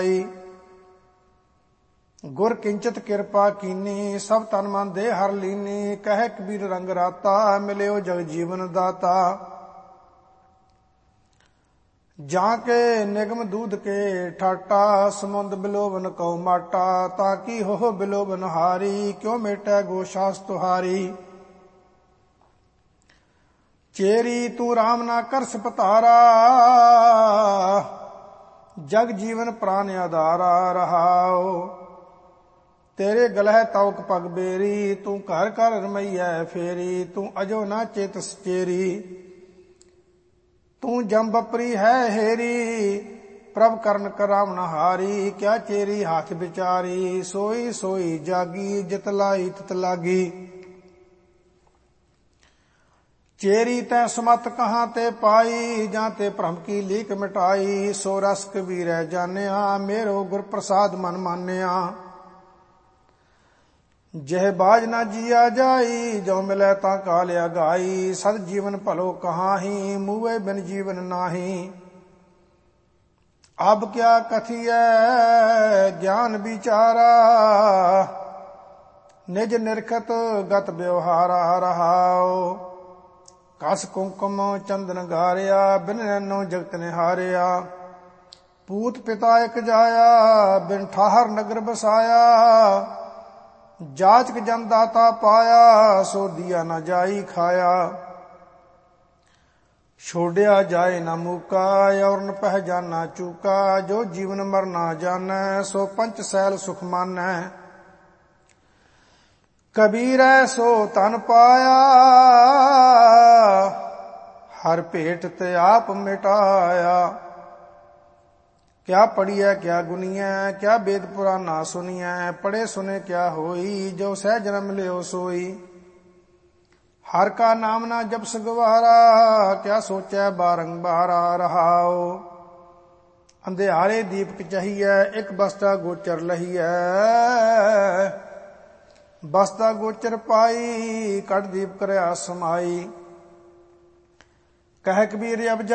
ਗੁਰ ਕਿੰਚਤ ਕਿਰਪਾ ਕੀਨੀ, ਸਭ ਤਨ ਮਨ ਦੇ ਹਰ ਲੀਨੀ। ਕਹਿ ਕਬੀਰ ਰੰਗ ਰਾਤਾ, ਮਿਲਿਓ ਜਗ ਜੀਵਨ ਦਾਤਾ। ਜਾਂ ਕੇ ਨਿਗਮ ਦੂਧ ਕੇ ਠਾਟਾ, ਸਮੁੰਦ ਬਿਲੋਵਨ ਕਉ ਮਾਟਾ। ਤਾਂ ਕੀ ਹੋ ਬਿਲੋਵਨ ਹਾਰੀ, ਕਿਉ ਮੇਟੈ ਗੋਸ਼ਾਸ ਤੁਹਾਰੀ। ਚੇਰੀ ਤੂੰ ਰਾਮ ਨਾ ਕਰ ਸਪਤਾਰਾ, ਜਗ ਜੀਵਨ ਪ੍ਰਾਨ ਆਧਾਰਾ। ਰਹਾਉ ਤੇਰੇ ਗਲਹਿ ਤੌਕ ਪਗ ਬੇਰੀ, ਤੂੰ ਘਰ ਘਰ ਰਮਈਐ ਫੇਰੀ। ਤੂੰ ਅਜੋ ਨਾ ਚੇਤਸ ਚੇਰੀ, ਤੂੰ ਜਮ ਬਪਰੀ ਹੈ ਹੇਰੀ। ਪ੍ਰਭ ਕਰਨ ਕਰਾਵਨ ਹਾਰੀ, ਕਿਆ ਚੇਰੀ ਹੱਥ ਵਿਚਾਰੀ। ਸੋਈ ਸੋਈ ਜਾਗੀ, ਜਿਤ ਲਾਈ ਤਿਤ ਲਾਗੀ। ਚੇਰੀ ਤੈ ਸਮਤ ਕਹਾਂ ਤੇ ਪਾਈ, ਜਾਂ ਤੇ ਭ੍ਰਮ ਕੀ ਲੀਕ ਮਿਟਾਈ। ਸੋ ਰਸ ਕਬੀਰੈ ਜਾਣਿਆ, ਮੇਰੋ ਗੁਰ ਪ੍ਰਸਾਦ ਮਨ ਮਾਨਿਆ। ਜਹ ਬਾਜ ਨਾ ਜੀਆ ਜਾਈ, ਜੋ ਮਿਲੈ ਤਾਂ ਕਾਲ ਅਗਾਈ। ਸਦ ਜੀਵਨ ਭਲੋ ਕਹਾਹੀ, ਮੂਹੇ ਬਿਨ ਜੀਵਨ ਨਾਹੀ। ਅਬ ਕਿਆ ਕਥੀਐ ਗਿਆਨ ਵਿਚਾਰਾ, ਨਿਜ ਨਿਰਖਤ ਗਤ ਵਿਵਹਾਰਾ। ਰਹਾਉ ਕਸ ਕੁੰਕੁਮ ਚੰਦਨ ਗਾਰਿਆ, ਬਿਨ ਨੈਨੋ ਜਗਤ ਨਿਹਾਰਿਆ। ਪੂਤ ਪਿਤਾ ਇਕ ਜਾਇਆ, ਬਿਨ ਠਾਹਰ ਨਗਰ ਬਸਾਇਆ। ਜਾਚਕ ਜਨ ਦਾਤਾ ਪਾਇਆ, ਸੋ ਦੀਆ ਨਾ ਜਾਈ ਖਾਇਆ। ਛੋੜਿਆ ਜਾਏ ਨਾ ਮੂਕਾ, ਔਰ ਨ ਪਹਿਜਾਨਾ ਚੂਕਾ। ਜੋ ਜੀਵਨ ਮਰਨਾ ਜਾਣੈ, ਸੋ ਪੰਚ ਸੈਲ ਸੁਖ ਮਾਨੈ। ਕਬੀਰੈ ਸੋ ਤਨ ਪਾਇਆ, ਹਰ ਭੇਟ ਤੇ ਆਪ ਮਿਟਾਇਆ। ਕਿਆ ਪੜੀਐ ਕਿਆ ਗੁਨੀਐ, ਕਿਆ ਵੇਦ ਪੁਰਾਨਾ ਸੁਨੀਐ। ਪੜੇ ਸੁਨੇ ਕਿਆ ਹੋਈ, ਜੋ ਸਹਿ ਜਨਮ ਲਿਓ ਸੋਈ। ਹਰ ਕਾ ਨਾਮ ਨਾ ਜਪਸ ਗਵਾਰਾ, ਕਿਆ ਸੋਚੈ ਬਾਰੰਬਾਰਾ। ਰਹਾਉ ਅੰਧਿਆਰੇ ਦੀਪਕ ਚਹੀਐ, ਇੱਕ ਬਸਤਾ ਗੋਚਰ ਲਹੀਐ। ਬਸਤਾ ਗੋਚਰ ਪਾਈ, ਕੜ ਦੀਪ ਕਰਿਆ ਸਮਾਈ। ਕਹਿ ਕਬੀਰ ਅਬ